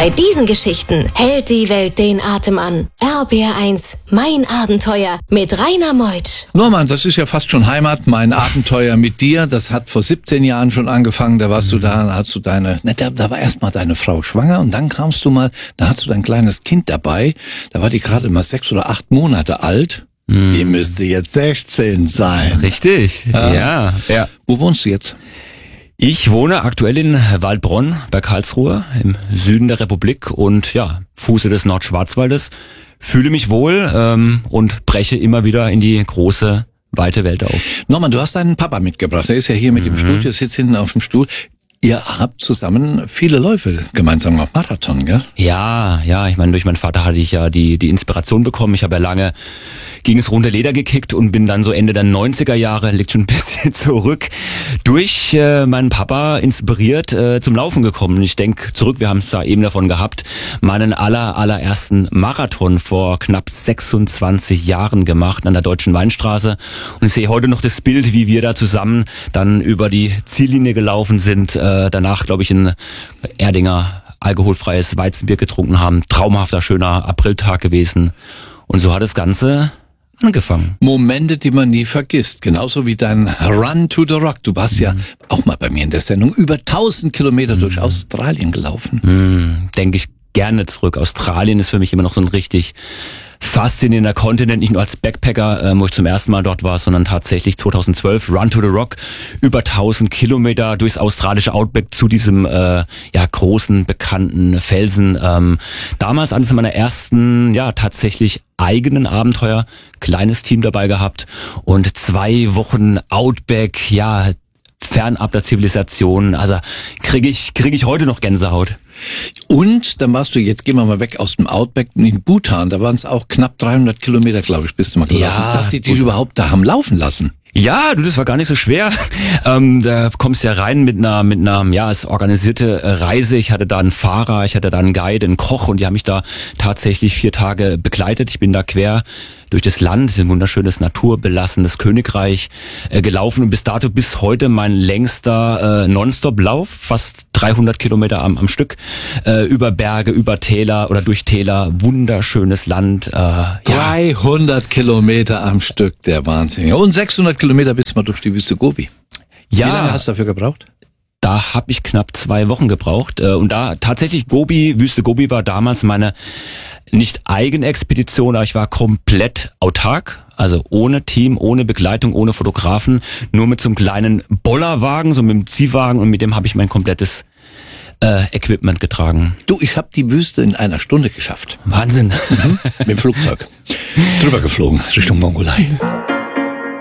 Bei diesen Geschichten hält die Welt den Atem an. RBR1, mein Abenteuer mit Rainer Meutsch. Norman, das ist ja fast schon Heimat, mein Abenteuer mit dir. Das hat vor 17 Jahren schon angefangen. Da warst du da, hast du da war erst mal deine Frau schwanger und dann kamst du mal, da hast du dein kleines Kind dabei. Da war die gerade mal 6 oder 8 Monate alt. Die müsste jetzt 16 sein. Richtig, ja. Wo wohnst du jetzt? Ich wohne aktuell in Waldbronn bei Karlsruhe im Süden der Republik und Fuße des Nordschwarzwaldes. Fühle mich wohl und breche immer wieder in die große, weite Welt auf. Norman, du hast deinen Papa mitgebracht. Er ist ja hier mit im Studio, sitzt hinten auf dem Stuhl. Ihr habt zusammen viele Läufe gemeinsam auf Marathon, gell? Ja, ich meine, durch meinen Vater hatte ich ja die Inspiration bekommen. Ich habe ja lange gegen das runde Leder gekickt und bin dann so Ende der 90er Jahre, liegt schon ein bisschen zurück, durch meinen Papa inspiriert zum Laufen gekommen. Und ich denke zurück, wir haben es da eben davon gehabt, meinen allerersten Marathon vor knapp 26 Jahren gemacht an der Deutschen Weinstraße. Und ich sehe heute noch das Bild, wie wir da zusammen dann über die Ziellinie gelaufen sind, danach, glaube ich, ein Erdinger alkoholfreies Weizenbier getrunken haben. Traumhafter, schöner Apriltag gewesen. Und so hat das Ganze angefangen. Momente, die man nie vergisst. Genauso wie dein Run to the Rock. Du warst ja auch mal bei mir in der Sendung über 1000 Kilometer durch Australien gelaufen. Denke ich gerne zurück. Australien ist für mich immer noch so ein richtig faszinierender Kontinent, nicht nur als Backpacker, wo ich zum ersten Mal dort war, sondern tatsächlich 2012 Run to the Rock, über 1000 Kilometer durchs australische Outback zu diesem großen, bekannten Felsen. Damals eines meiner ersten, tatsächlich eigenen Abenteuer, kleines Team dabei gehabt und 2 Wochen Outback, fernab der Zivilisation, also kriege ich heute noch Gänsehaut. Und dann warst du, jetzt gehen wir mal weg aus dem Outback, in Bhutan, da waren es auch knapp 300 Kilometer, glaube ich, bist du mal gelaufen, dass sie dich überhaupt da haben laufen lassen. Ja, das war gar nicht so schwer. Da kommst du ja rein mit einer es organisierte Reise. Ich hatte da einen Fahrer, ich hatte da einen Guide, einen Koch und die haben mich da tatsächlich 4 Tage begleitet. Ich bin da quer durch das Land, ein wunderschönes naturbelassenes Königreich gelaufen und bis heute mein längster Nonstop-Lauf, fast 300 Kilometer am Stück, über Berge, über Täler oder durch Täler, wunderschönes Land. 300 Kilometer am Stück, der Wahnsinn. Und 600 Kilometer bis mal durch die Wüste Gobi. Ja. Wie lange hast du dafür gebraucht? Da habe ich knapp 2 Wochen gebraucht. Und da tatsächlich Wüste Gobi war damals meine nicht Eigenexpedition, aber ich war komplett autark. Also ohne Team, ohne Begleitung, ohne Fotografen, nur mit so einem kleinen Bollerwagen, so mit dem Ziehwagen und mit dem habe ich mein komplettes Equipment getragen. Du, ich habe die Wüste in 1 Stunde geschafft. Wahnsinn. Mit dem Flugzeug. Drüber geflogen, Richtung Mongolei.